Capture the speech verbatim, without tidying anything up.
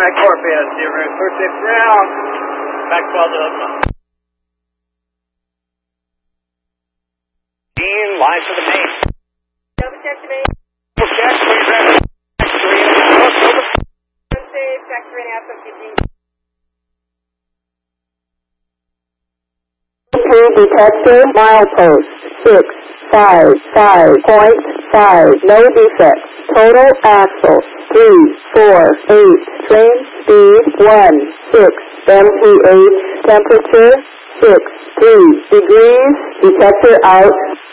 Alright, Corpus, zero, first six round. Back twelve to hook up. Dean, live for the main. Double check to main. Double check, please, ready. Three and a half hook, over. Save, check three and a half hook, Eugene. Detector, milepost, six, five, five point five, no defects. Total axle, three, four, eight, train speed, one, six, M P H, temperature, six, three degrees, detector out.